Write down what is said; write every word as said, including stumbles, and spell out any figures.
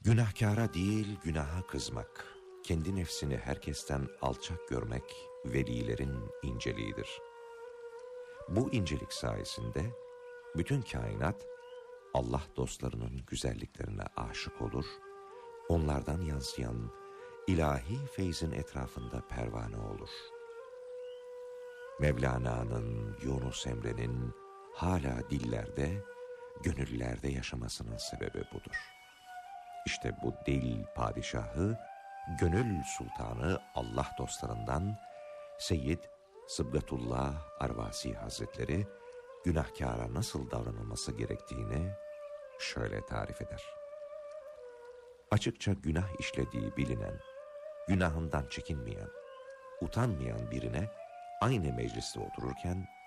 Günahkara değil günaha kızmak, kendi nefsini herkesten alçak görmek velilerin inceliğidir. Bu incelik sayesinde bütün kainat Allah dostlarının güzelliklerine aşık olur, onlardan yansıyan ilahi feyzin etrafında pervane olur. Mevlana'nın, Yunus Emre'nin hala dillerde, gönüllerde yaşamasının sebebi budur. İşte bu dil padişahı, gönül sultanı Allah dostlarından Seyyid Sıbgatullah Arvasi Hazretleri günahkara nasıl davranılması gerektiğini şöyle tarif eder. Açıkça günah işlediği bilinen, günahından çekinmeyen, utanmayan birine aynı mecliste otururken